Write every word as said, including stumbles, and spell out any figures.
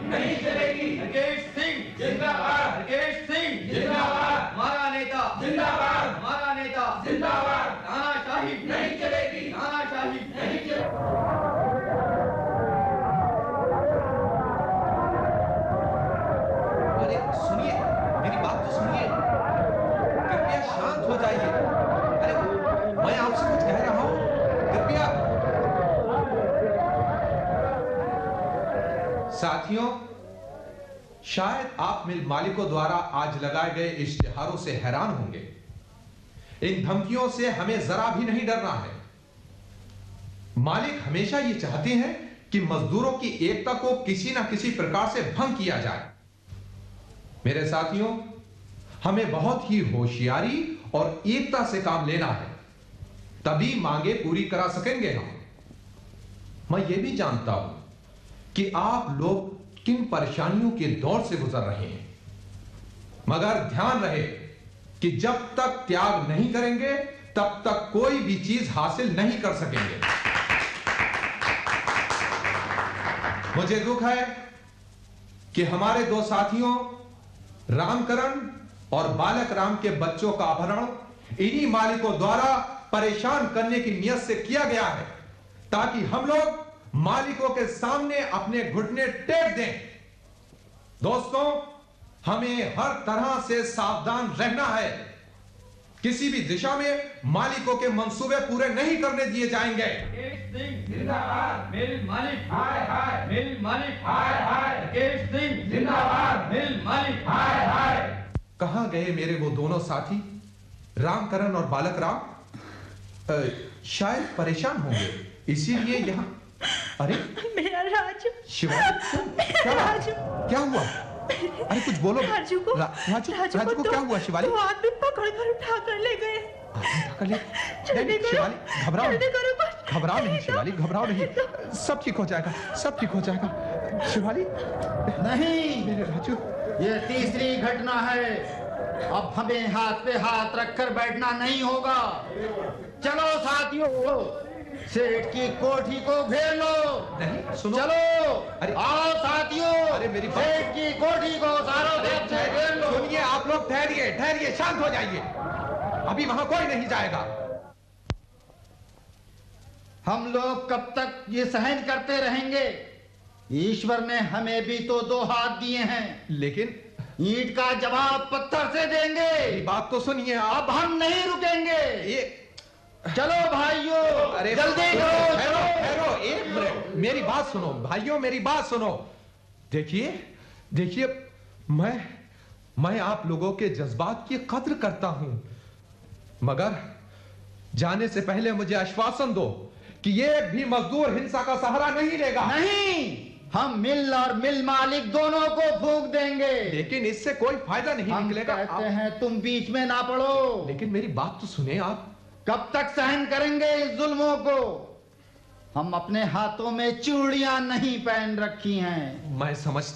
नहीं चलेगी। राकेश सिंह जिंदाबाद। राकेश सिंह जिंदाबाद। हमारा नेता जिंदाबाद। हमारा नेता जिंदाबाद। तानाशाही नहीं चलेगी। तानाशाही नहीं चलेगी। अरे सुनिए, मेरी बात तो सुनिए, कृपया शांत हो जाइए। अरे मैं आपसे कुछ कह रहा हूं, कृपया। साथियों, शायद आप मिल मालिकों द्वारा आज लगाए गए इश्तिहारों से हैरान होंगे। इन धमकियों से हमें जरा भी नहीं डरना है। मालिक हमेशा ये चाहते हैं कि मजदूरों की एकता को किसी ना किसी प्रकार से भंग किया जाए। मेरे साथियों, हमें बहुत ही होशियारी और एकता से काम लेना है, तभी मांगे पूरी करा सकेंगे हम। मैं ये भी जानता हूं कि आप लोग किन परेशानियों के दौर से गुजर रहे हैं, मगर ध्यान रहे कि जब तक त्याग नहीं करेंगे तब तक कोई भी चीज हासिल नहीं कर सकेंगे। मुझे दुख है कि हमारे दो साथियों रामकरण और बालक राम के बच्चों का अपहरण इन्हीं मालिकों द्वारा परेशान करने की नियत से किया गया है, ताकि हम लोग मालिकों के सामने अपने घुटने टेक दें। दोस्तों, हमें हर तरह से सावधान रहना है। किसी भी दिशा में मालिकों के मंसूबे पूरे नहीं करने दिए जाएंगे। राकेश सिंह जिंदाबाद। मिल मालिक हाय हाय। मिल मालिक हाय हाय। राकेश सिंह जिंदाबाद। मिल मालिक हाय हाय। कहां गए मेरे वो दोनों साथी रामकरण और बालक राम? अ, शायद परेशान होंगे, इसीलिए यहां। अरे मेरा राजू, शिवाली, मेरा क्या राजू, क्या हुआ? अरे कुछ बोलो। राजू को रा, राजू राजू को तो, क्या हुआ शिवाली? तो आदमी पकड़ कर उठा कर ले गए। नहीं, शिवाली घबराओ नहीं, घबराओ नहीं शिवाली, घबराओ नहीं, सब ठीक हो जाएगा, सब ठीक हो जाएगा शिवाली। नहीं, मेरे राजू, ये तीसरी घटना है। अब हमें हाथ पे हाथ रखकर बैठना नहीं होगा। चलो साथियों, सेठ की कोठी को घेर लो। नहीं सुनो। चलो, अरे आओ साथियों, अरे मेरी बात- सेठ की कोठी को चारों तरफ से घेर लो। सुनिए, आप लोग ठहरिए, ठहरिए, शांत हो जाइए, अभी वहां कोई नहीं जाएगा। हम लोग कब तक ये सहन करते रहेंगे? ईश्वर ने हमें भी तो दो हाथ दिए हैं। लेकिन ईंट का जवाब पत्थर से देंगे। मेरी बात तो सुनिए आप। अब हम नहीं रुकेंगे। ये चलो भाइयों, अरे जल्दी करो। ठहरो, ठहरो, एक मिनट, मेरी बात सुनो भाइयों, मेरी बात सुनो। देखिए देखिए, मैं मैं आप लोगों के जज्बात की कद्र करता हूं, मगर जाने से पहले मुझे आश्वासन दो कि ये भी मजदूर हिंसा का सहारा नहीं लेगा। नहीं, हम मिल और मिल मालिक दोनों को फूंक देंगे। लेकिन इससे कोई फायदा नहीं हम निकलेगा। कहते आप, हैं तुम बीच में ना पड़ो। लेकिन मेरी बात तो सुने आप। कब तक सहन करेंगे इस जुल्मों को? हम अपने हाथों में चूड़ियां नहीं पहन रखी हैं। मैं समझता